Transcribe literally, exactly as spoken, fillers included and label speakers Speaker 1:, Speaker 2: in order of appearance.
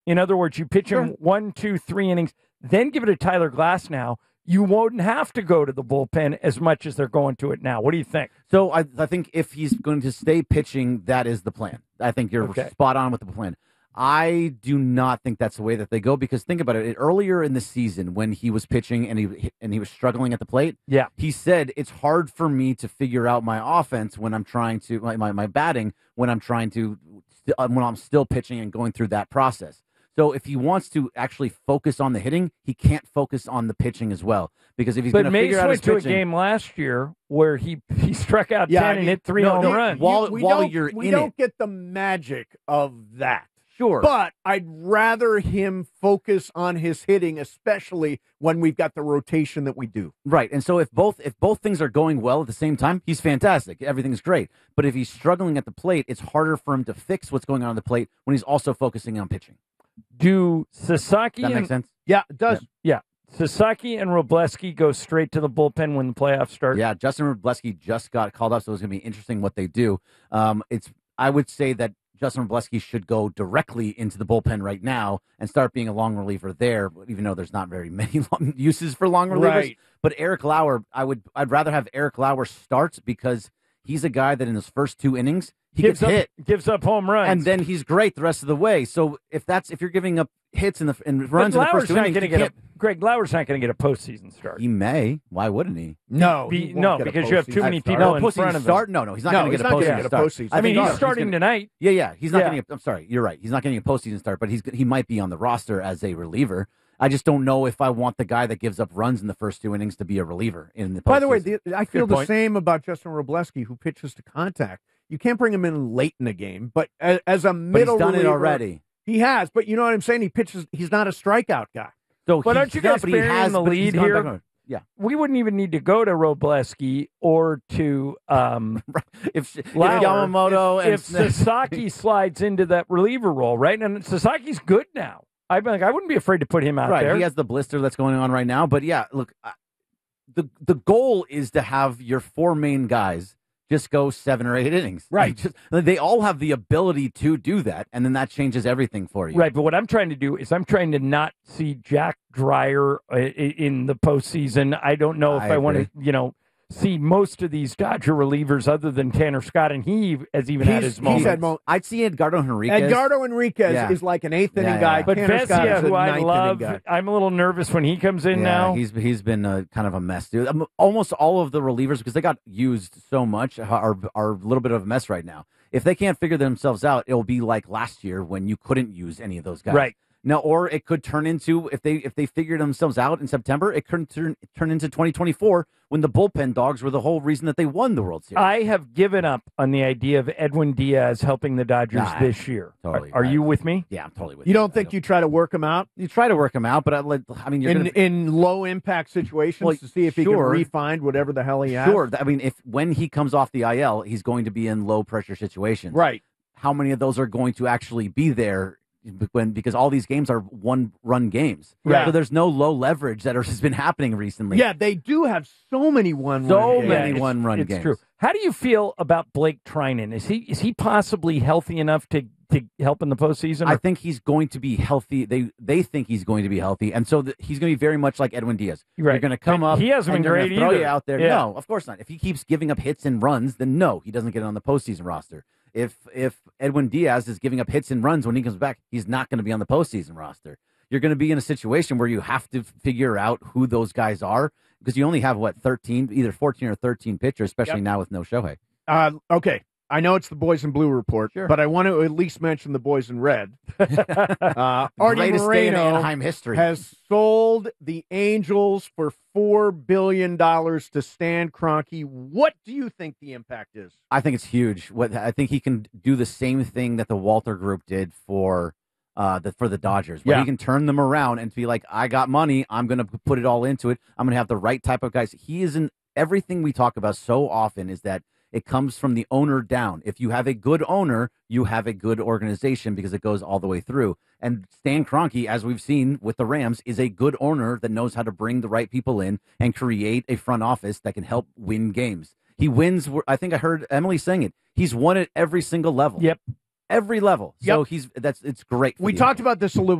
Speaker 1: In other words, you pitch
Speaker 2: Sure.
Speaker 1: him one, two, three innings, then give it to Tyler Glass now. You won't have to go to the bullpen as much as they're going to it now. What do you think?
Speaker 3: So I, I think if he's going to stay pitching, that is the plan. I think you're
Speaker 1: Okay.
Speaker 3: spot on with the plan. I do not think that's the way that they go because think about it. Earlier in the season, when he was pitching and he and he was struggling at the plate,
Speaker 1: Yeah.
Speaker 3: he said it's hard for me to figure out my offense when I'm trying to my my, my batting when I'm trying to when I'm still pitching and going through that process. So if he wants to actually focus on the hitting, he can't focus on the pitching as well because if he's going
Speaker 1: But
Speaker 3: to
Speaker 1: Mace
Speaker 3: figure out his
Speaker 1: went to a
Speaker 3: pitching,
Speaker 1: game last year where he, he struck out
Speaker 2: Yeah,
Speaker 1: ten and
Speaker 2: he-
Speaker 1: hit three
Speaker 3: no,
Speaker 1: home
Speaker 3: no,
Speaker 1: runs.
Speaker 3: while-
Speaker 2: we
Speaker 3: while
Speaker 2: don't,
Speaker 3: you're
Speaker 2: we
Speaker 3: in
Speaker 2: don't
Speaker 3: it.
Speaker 2: get the magic of that.
Speaker 3: sure,
Speaker 2: But I'd rather him focus on his hitting, especially when we've got the rotation that we do.
Speaker 3: right. And so if both if both things are going well at the same time, he's fantastic. Everything's great. But if he's struggling at the plate, it's harder for him to fix what's going on at the plate when he's also focusing on pitching.
Speaker 1: Do Sasaki
Speaker 3: That
Speaker 1: and
Speaker 3: makes sense.
Speaker 2: Yeah, it does.
Speaker 1: yeah, Sasaki and Robleski go straight to the bullpen when the playoffs start?
Speaker 3: Yeah, Justin Robleski just got called up, so it's going to be interesting what they do. Um, it's I would say that Justin Robleski should go directly into the bullpen right now and start being a long reliever there, even though there's not very many long uses for long relievers.
Speaker 2: Right.
Speaker 3: But Eric Lauer, I would I'd rather have Eric Lauer start because he's a guy that in his first two innings he
Speaker 1: gives
Speaker 3: gets
Speaker 1: up,
Speaker 3: hit.
Speaker 1: gives up home runs.
Speaker 3: And then he's great the rest of the way. So if that's if you're giving up hits in the in
Speaker 1: But
Speaker 3: runs in the
Speaker 1: Lauer's
Speaker 3: first two
Speaker 1: not
Speaker 3: innings,
Speaker 1: going to
Speaker 3: you
Speaker 1: get a,
Speaker 3: can't-
Speaker 1: Greg Lauer's not going to get a postseason start.
Speaker 3: he may. Why wouldn't he?
Speaker 2: No,
Speaker 1: Be-
Speaker 2: he won't
Speaker 1: no,
Speaker 2: get a
Speaker 1: because you have too
Speaker 2: postseason
Speaker 1: many
Speaker 2: start.
Speaker 1: people
Speaker 3: No,
Speaker 1: in
Speaker 3: postseason
Speaker 1: front of him.
Speaker 3: start. No, no, he's not
Speaker 2: No,
Speaker 3: going to
Speaker 2: he's
Speaker 3: get a
Speaker 2: not gonna
Speaker 3: postseason
Speaker 2: get a
Speaker 3: start.
Speaker 2: postseason
Speaker 1: I mean,
Speaker 3: think
Speaker 1: he's
Speaker 3: no,
Speaker 1: starting
Speaker 3: gonna-
Speaker 1: tonight.
Speaker 3: Yeah, yeah, he's not
Speaker 1: Yeah.
Speaker 3: getting. A, I'm sorry, you're right. He's not getting a postseason start, but he's he might be on the roster as a reliever. I just don't know if I want the guy that gives up runs in the first two innings to be a reliever in the.
Speaker 2: By the way,
Speaker 3: postseason.
Speaker 2: the, I feel
Speaker 1: Good
Speaker 2: the
Speaker 1: point.
Speaker 2: same about Justin Robleski, who pitches to contact. You can't bring him in late in the game, but as, as a
Speaker 3: but
Speaker 2: middle
Speaker 3: he's done it
Speaker 2: reliever,
Speaker 3: already.
Speaker 2: He has, but you know what I'm saying? He pitches. He's not a strikeout guy.
Speaker 3: So
Speaker 1: But
Speaker 3: he's
Speaker 1: aren't you
Speaker 3: not,
Speaker 1: guys
Speaker 3: but he
Speaker 1: burying
Speaker 3: has,
Speaker 1: the
Speaker 3: but he's
Speaker 1: lead
Speaker 3: gone
Speaker 1: here?
Speaker 3: back on- Yeah,
Speaker 1: We wouldn't even need to go to Robleski or to um,
Speaker 3: if, if
Speaker 1: Lauer.
Speaker 3: Yamamoto and
Speaker 1: if Sasaki slides into that reliever role, right? And Sasaki's good now. I'd be like, I wouldn't be afraid to put him out
Speaker 3: right,
Speaker 1: there.
Speaker 3: he has the blister that's going on right now. But yeah, look, uh, the the goal is to have your four main guys just go seven or eight innings.
Speaker 2: Right.
Speaker 3: Like, just, they all have the ability to do that, and then that changes everything for you.
Speaker 1: Right, but what I'm trying to do is I'm trying to not see Jack Dreyer uh, i- in the postseason. I don't know if
Speaker 3: I
Speaker 1: I, want to,
Speaker 3: agree.
Speaker 1: you know, see most of these Dodger relievers other than Tanner Scott, and he has even had
Speaker 2: He's-
Speaker 1: his
Speaker 2: he's
Speaker 1: moments.
Speaker 2: had mo-
Speaker 3: I'd see Edgardo Henriquez.
Speaker 2: Edgardo Enriquez
Speaker 3: Yeah.
Speaker 2: is like an eighth inning
Speaker 3: Yeah,
Speaker 2: guy.
Speaker 3: yeah.
Speaker 1: but
Speaker 2: Tanner Scott
Speaker 1: Vesia,
Speaker 2: is a
Speaker 1: who I
Speaker 2: ninth
Speaker 1: love,
Speaker 2: inning guy.
Speaker 1: I'm a little nervous when he comes in
Speaker 3: yeah,
Speaker 1: now.
Speaker 3: he's he's been a, kind of a mess, dude. Um, Almost all of the relievers, because they got used so much, are are a little bit of a mess right now. If they can't figure themselves out, it'll be like last year when you couldn't use any of those guys.
Speaker 1: Right.
Speaker 3: Now, or it could turn into if they if they figured themselves out in September, it could turn turn into twenty twenty-four when the bullpen dogs were the whole reason that they won the World Series.
Speaker 1: I have given up on the idea of Edwin Diaz helping the Dodgers
Speaker 3: Nah,
Speaker 1: this year.
Speaker 3: totally.
Speaker 1: Are, are you with me?
Speaker 3: yeah, I'm totally with
Speaker 2: You
Speaker 3: you.
Speaker 2: don't
Speaker 3: I
Speaker 2: think you try to work him out
Speaker 3: you try to work them out, but I, like, I mean, you're
Speaker 2: in
Speaker 3: gonna,
Speaker 2: in low impact situations
Speaker 3: Well,
Speaker 2: to see if he
Speaker 3: sure.
Speaker 2: can refine whatever the hell he has?
Speaker 3: sure. I mean, if when he comes off the I L, he's going to be in low pressure situations.
Speaker 2: Right.
Speaker 3: How many of those are going to actually be there when because all these games are one run games.
Speaker 2: Right.
Speaker 3: So there's no low leverage that has been happening recently.
Speaker 2: Yeah, they do have so many one
Speaker 3: So
Speaker 2: run
Speaker 3: many
Speaker 2: games.
Speaker 1: it's-
Speaker 3: one-run
Speaker 1: it's
Speaker 3: games.
Speaker 1: true. How do you feel about Blake Trinan? Is he is he possibly healthy enough to, to help in the postseason?
Speaker 3: I
Speaker 1: or-
Speaker 3: think he's going to be healthy. They they think he's going to be healthy, and so the, he's going to be very much like Edwin Diaz.
Speaker 1: Right.
Speaker 3: You're going to come
Speaker 1: But
Speaker 3: up.
Speaker 1: he hasn't
Speaker 3: and
Speaker 1: been
Speaker 3: they're
Speaker 1: great
Speaker 3: gonna throw you
Speaker 1: either.
Speaker 3: out there.
Speaker 1: Yeah.
Speaker 3: No, of course not. If he keeps giving up hits and runs, then no, he doesn't get on the postseason roster. If if Edwin Diaz is giving up hits and runs when he comes back, he's not going to be on the postseason roster. You're going to be in a situation where you have to figure out who those guys are because you only have what thirteen, either fourteen or thirteen pitchers, especially
Speaker 2: Yep.
Speaker 3: now with no Shohei.
Speaker 2: Uh, okay. I know it's the boys in blue report,
Speaker 3: Sure.
Speaker 2: but I want to at least mention the boys in red. uh, Artie
Speaker 3: Greatest day in
Speaker 2: Moreno
Speaker 3: Anaheim history.
Speaker 2: has sold the Angels for four billion dollars to Stan Kroenke. What do you think the impact is?
Speaker 3: I think it's huge. What I think he can do the same thing that the Walter Group did for uh the for the Dodgers. Where
Speaker 2: Yeah.
Speaker 3: he can turn them around and be like, I got money, I'm gonna put it all into it. I'm gonna have the right type of guys. He is in everything we talk about so often is that it comes from the owner down. If you have a good owner, you have a good organization because it goes all the way through. And Stan Kroenke, as we've seen with the Rams, is a good owner that knows how to bring the right people in and create a front office that can help win games. He wins. I think I heard Emily saying it. He's won at every single level.
Speaker 1: Yep.
Speaker 3: every level. So
Speaker 2: Yep.
Speaker 3: he's that's it's great. For
Speaker 2: We
Speaker 3: the
Speaker 2: talked about this a little